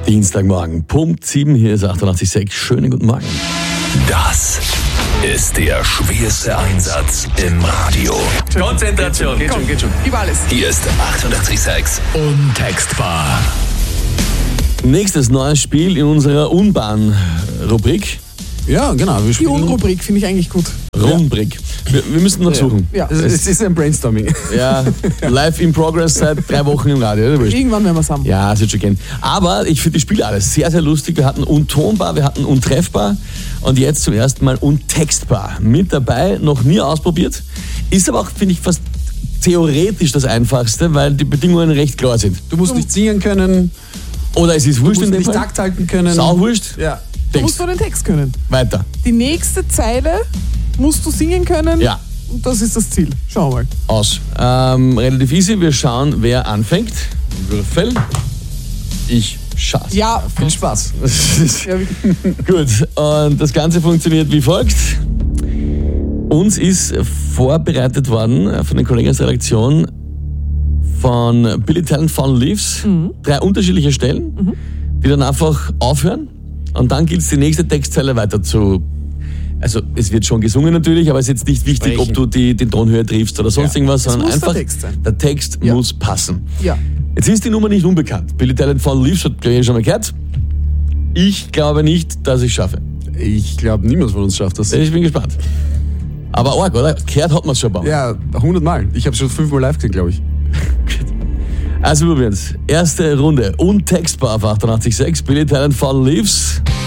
Dienstagmorgen, Punkt 7, hier ist 88,6. Schönen guten Morgen. Das ist der schwerste Einsatz im Radio. Konzentration. Geht schon. Über alles. Hier ist 88,6 Untextbar. Nächstes neues Spiel in unserer Unbahn-Rubrik. Ja, genau. Wir Die spielen Unrubrik finde ich eigentlich gut. Rubrik. Wir müssen noch suchen. Ja. Es ist ein Brainstorming. Ja, live in progress seit 3 Wochen im Radio. Oder? Irgendwann werden wir es haben. Ja, das wird schon gehen. Aber ich finde die Spiele alles sehr, sehr lustig. Wir hatten untonbar, wir hatten untreffbar und jetzt zum ersten Mal untextbar. Mit dabei, noch nie ausprobiert. Ist aber auch, finde ich, fast theoretisch das Einfachste, weil die Bedingungen recht klar sind. Du musst nicht singen können, Oder es ist du wurscht musst in dem nicht Fall. Takt halten können. Sau wurscht. Ja. Du musst nur den Text können. Weiter. Die nächste Zeile musst du singen können. Ja. Und das ist das Ziel. Schauen wir mal. Aus. Relativ easy. Wir schauen, wer anfängt. Würfel. Ich schaff's. Ja, Viel Spaß. ja Gut. Und das Ganze funktioniert wie folgt. Uns ist vorbereitet worden von den Kollegen aus der Redaktion von Billy Talent Fallen Leaves 3 unterschiedliche Stellen, die dann einfach aufhören und dann gilt es, die nächste Textzeile weiter zu. Also es wird schon gesungen natürlich, aber es ist jetzt nicht wichtig, ob du den Tonhöhe triffst oder sonst irgendwas, sondern muss einfach der Text sein. der Text Ja. muss passen. Ja. Jetzt ist die Nummer nicht unbekannt. Billy Talent Fallen Leaves hat ihr schon mal gehört. Ich glaube nicht, dass ich es schaffe. Ich glaube, niemand von uns schafft das. Ich bin gespannt. Aber arg, oder? Gehört hat man es schon ein paar Mal. Ja, 100 Mal. Ich habe schon 5 Mal live gesehen, glaube ich. Also probieren wir's. Erste Runde. Untextbar auf 88,6. Billy Talent Fallen Leaves.